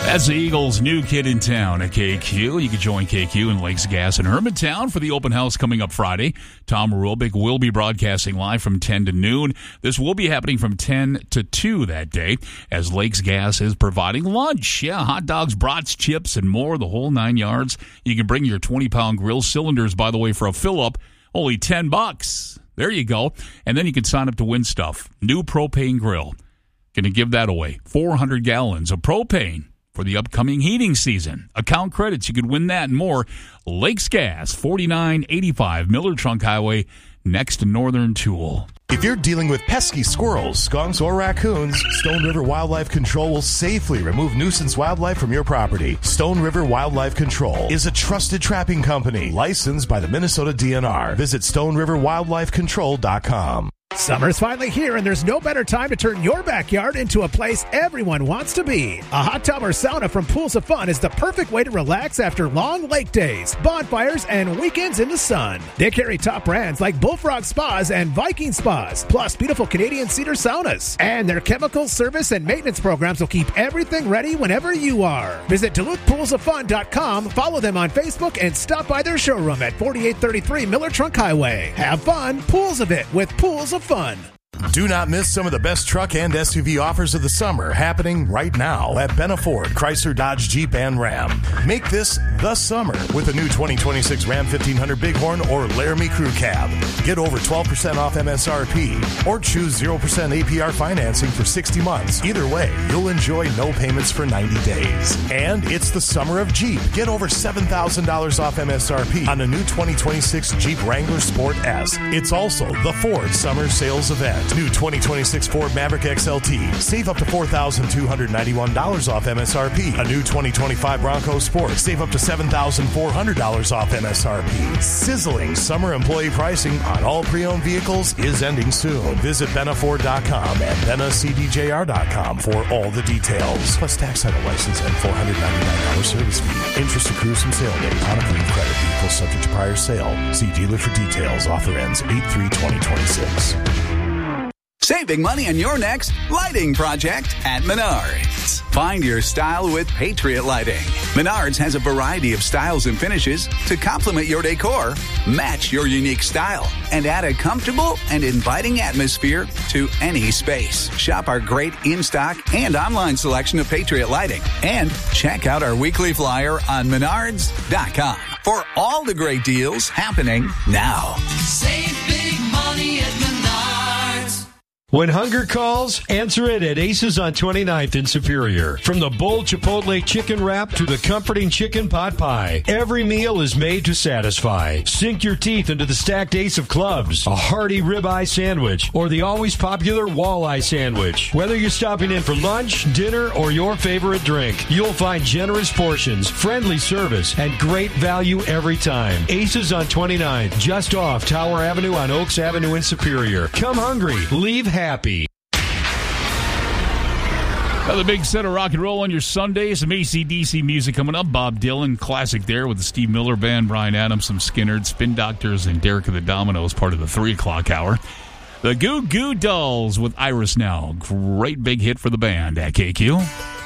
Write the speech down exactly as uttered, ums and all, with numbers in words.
That's the Eagles' new kid in town at K Q. You can join K Q in Lakes Gas in Hermantown for the open house coming up Friday. Tom Rubik will be broadcasting live from ten to noon. This will be happening from ten to two that day as Lakes Gas is providing lunch. Yeah, hot dogs, brats, chips, and more, the whole nine yards. You can bring your twenty-pound grill cylinders, by the way, for a fill-up, only ten bucks. There you go. And then you can sign up to win stuff. New propane grill. Going to give that away. four hundred gallons of propane for the upcoming heating season. Account credits, you could win that and more. Lakes Gas, forty-nine eighty-five Miller Trunk Highway, next to Northern Tool. If you're dealing with pesky squirrels, skunks, or raccoons, Stone River Wildlife Control will safely remove nuisance wildlife from your property. Stone River Wildlife Control is a trusted trapping company licensed by the Minnesota D N R. Visit stone river wildlife control dot com. Summer's finally here, and there's no better time to turn your backyard into a place everyone wants to be. A hot tub or sauna from Pools of Fun is the perfect way to relax after long lake days, bonfires, and weekends in the sun. They carry top brands like Bullfrog Spas and Viking Spas, plus beautiful Canadian cedar saunas. And their chemical service and maintenance programs will keep everything ready whenever you are. Visit Duluth Pools of Fun dot com, follow them on Facebook, and stop by their showroom at forty-eight thirty-three Miller Trunk Highway. Have fun, pools of it with Pools of Fun. Do not miss some of the best truck and S U V offers of the summer happening right now at Benna Ford, Chrysler, Dodge, Jeep, and Ram. Make this the summer with a new twenty twenty-six Ram fifteen hundred Bighorn or Laramie Crew Cab. Get over twelve percent off M S R P or choose zero percent A P R financing for sixty months. Either way, you'll enjoy no payments for ninety days. And it's the summer of Jeep. Get over seven thousand dollars off M S R P on a new twenty twenty-six Jeep Wrangler Sport S. It's also the Ford Summer Sales Event. New twenty twenty-six Ford Maverick X L T. Save up to four thousand two hundred ninety-one dollars off M S R P. A new twenty twenty-five Bronco Sport. Save up to seven thousand four hundred dollars off M S R P. Sizzling summer employee pricing on all pre-owned vehicles is ending soon. Visit Benna Ford dot com and Benna C D J R dot com for all the details. Plus tax title license and four hundred ninety-nine dollars service fee. Interest accrues from sale date. On approved credit. Vehicle subject to prior sale. See dealer for details. Offer ends eight three twenty twenty-six. Saving money on your next lighting project at Menards. Find your style with Patriot Lighting. Menards has a variety of styles and finishes to complement your decor, match your unique style, and add a comfortable and inviting atmosphere to any space. Shop our great in-stock and online selection of Patriot Lighting. And check out our weekly flyer on menards dot com for all the great deals happening now. Save big money at Menards. When hunger calls, answer it at Aces on twenty-ninth in Superior. From the bold Chipotle chicken wrap to the comforting chicken pot pie, every meal is made to satisfy. Sink your teeth into the stacked ace of clubs, a hearty ribeye sandwich, or the always popular walleye sandwich. Whether you're stopping in for lunch, dinner, or your favorite drink, you'll find generous portions, friendly service, and great value every time. Aces on twenty-ninth, just off Tower Avenue on Oaks Avenue in Superior. Come hungry, leave happy. Another big set of rock and roll on your Sunday. Some A C D C music coming up. Bob Dylan, classic there with the Steve Miller Band, Bryan Adams, some Skynyrd, Spin Doctors, and Derek of the Dominoes, part of the three o'clock hour. The Goo Goo Dolls with Iris Now. Great big hit for the band at K Q.